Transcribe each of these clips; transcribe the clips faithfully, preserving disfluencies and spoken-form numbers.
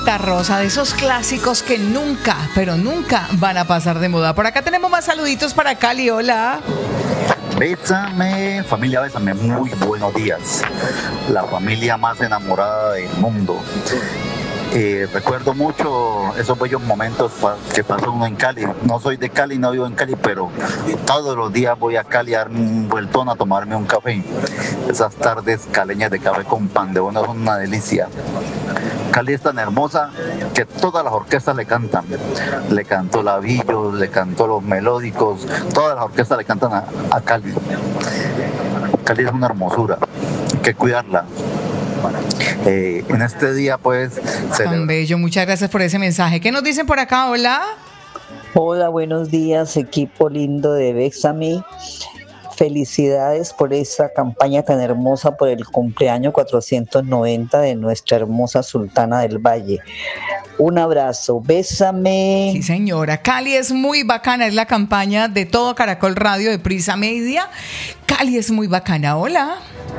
Santa Rosa, de esos clásicos que nunca, pero nunca van a pasar de moda. Por acá tenemos más saluditos para Cali. Hola. Bésame, familia, bésame, muy buenos días. La familia más enamorada del mundo. Eh, recuerdo mucho esos bellos momentos pa- que pasó uno en Cali. No soy de Cali, no vivo en Cali, pero todos los días voy a Cali a darme un vueltón a tomarme un café. Esas tardes caleñas de café con pan de bono son una delicia. Cali es tan hermosa que todas las orquestas le cantan. Le cantó Lavillos, le cantó Los Melódicos, todas las orquestas le cantan a, a Cali. Cali es una hermosura, hay que cuidarla. Eh, en este día pues Tan celebra- bello, muchas gracias por ese mensaje. ¿Qué nos dicen por acá? Hola. Hola, buenos días, equipo lindo de Bexami. Felicidades por esa campaña tan hermosa por el cumpleaños cuatrocientos noventa de nuestra hermosa Sultana del Valle. Un abrazo, bésame. Sí, señora. Cali es muy bacana, es la campaña de todo Caracol Radio de Prisa Media. Cali es muy bacana. Hola.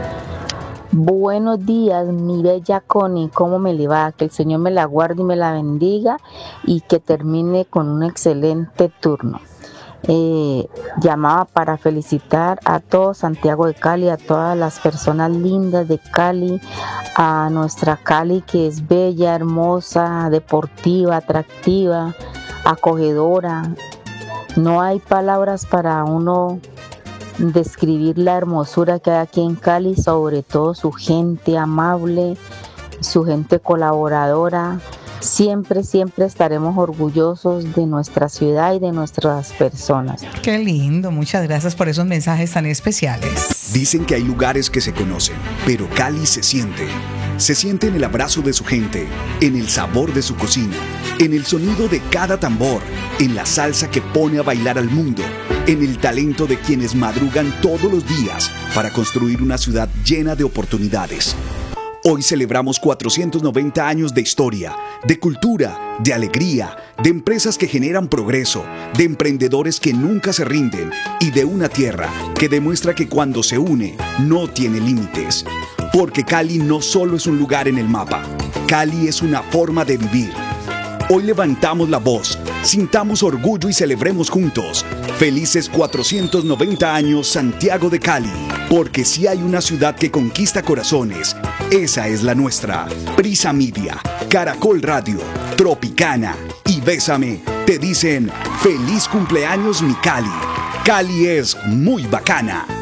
Buenos días, mi bella Connie, ¿cómo me le va? Que el Señor me la guarde y me la bendiga y que termine con un excelente turno. Eh, llamaba para felicitar a todo Santiago de Cali, a todas las personas lindas de Cali, a nuestra Cali que es bella, hermosa, deportiva, atractiva, acogedora. No hay palabras para uno describir la hermosura que hay aquí en Cali, sobre todo su gente amable, su gente colaboradora. Siempre, siempre estaremos orgullosos de nuestra ciudad y de nuestras personas. Qué lindo. Muchas gracias por esos mensajes tan especiales. Dicen que hay lugares que se conocen, pero Cali se siente. Se siente en el abrazo de su gente, en el sabor de su cocina, en el sonido de cada tambor, en la salsa que pone a bailar al mundo, en el talento de quienes madrugan todos los días para construir una ciudad llena de oportunidades. Hoy celebramos cuatrocientos noventa años de historia, de cultura, de alegría, de empresas que generan progreso, de emprendedores que nunca se rinden y de una tierra que demuestra que cuando se une no tiene límites. Porque Cali no solo es un lugar en el mapa, Cali es una forma de vivir. Hoy levantamos la voz, sintamos orgullo y celebremos juntos. Felices cuatrocientos noventa años Santiago de Cali, porque si hay una ciudad que conquista corazones, esa es la nuestra. Prisa Media, Caracol Radio, Tropicana y Bésame te dicen feliz cumpleaños mi Cali. Cali es muy bacana.